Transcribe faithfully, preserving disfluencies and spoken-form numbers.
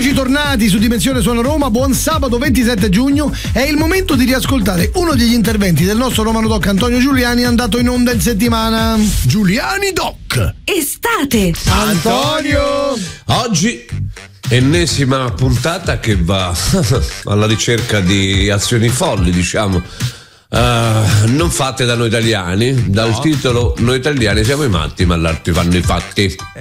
Eccoci tornati su Dimensione Suona Roma, buon sabato ventisette giugno, è il momento di riascoltare uno degli interventi del nostro Romano Doc Antonio Giuliani andato in onda in settimana. Giuliani Doc! Estate! Antonio! Oggi ennesima puntata che va alla ricerca di azioni folli, diciamo. Uh, non fatte da noi italiani, dal no. titolo Noi italiani siamo i matti, ma l'altri fanno i fatti.